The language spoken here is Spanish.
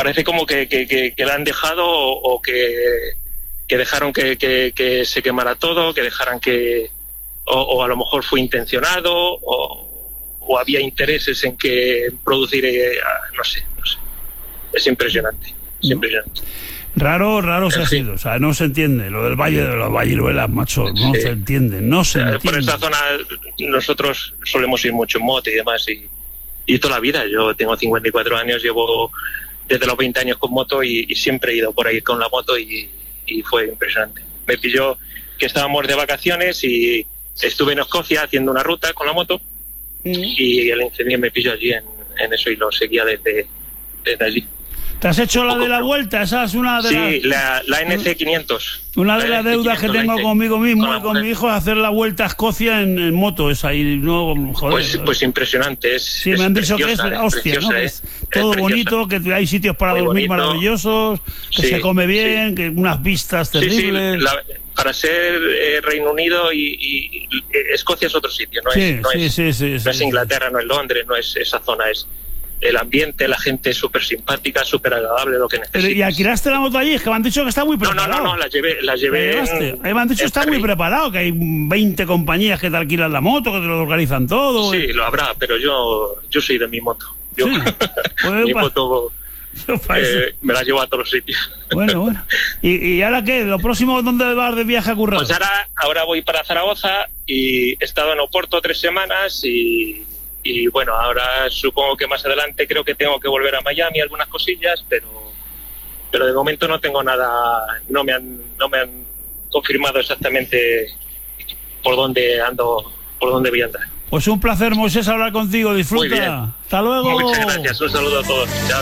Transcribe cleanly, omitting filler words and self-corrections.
parece como que la han dejado o que dejaron que se quemara todo, que dejaran que... O a lo mejor fue intencionado, o había intereses en que producir... no sé. Es impresionante. Raro se ha sido, o sea, no se entiende. Lo del Valle de las Valliruelas, macho, no se entiende. Por esa zona nosotros solemos ir mucho en moto y demás, y toda la vida. Yo tengo 54 años, llevo desde los 20 años con moto y siempre he ido por ahí con la moto y fue impresionante. Me pilló que estábamos de vacaciones y estuve en Escocia haciendo una ruta con la moto y el incendio me pilló allí en eso y lo seguía desde allí. ¿Te has hecho la de la vuelta? Esa es una de la NC500. Una de las deudas que tengo conmigo mismo y con mi hijo es hacer la vuelta a Escocia en moto. Es ahí, no, joder. Pues impresionante. Sí, me han dicho que es hostia, ¿no? Que es todo bonito, que hay sitios para dormir maravillosos, que se come bien, que unas vistas terribles. Sí, para ser Reino Unido y Escocia es otro sitio, no es Inglaterra, no es Londres, no es esa zona, es el ambiente, la gente es súper simpática, súper agradable, lo que necesitas. ¿Y alquilaste la moto allí? Es que me han dicho que está muy preparado. No, la llevé me han dicho que está muy preparado, que hay 20 compañías que te alquilan la moto, que te lo organizan todo. Sí, lo habrá, pero yo soy de mi moto. Mi moto me la llevo a todos los sitios. Bueno. ¿Y ahora qué? ¿Lo próximo dónde vas de viaje a currar? Pues ahora voy para Zaragoza y he estado en Oporto 3 semanas y bueno, ahora supongo que más adelante creo que tengo que volver a Miami, algunas cosillas, pero de momento no tengo nada, no me han confirmado exactamente por dónde voy a andar. Pues un placer, Moisés, hablar contigo, disfruta. Muy bien. Hasta luego. Muchas gracias, un saludo a todos. Chao.